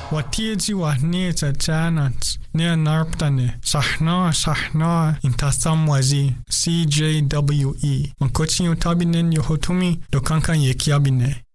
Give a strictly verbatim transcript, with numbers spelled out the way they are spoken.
وتيجي وهنيتا جانت نيا ناربتاني صحنا صحنا انتصام وزي سي جي دبليو اي من كوتشي يتابينن يهوتومي دوكان كان يكيابيني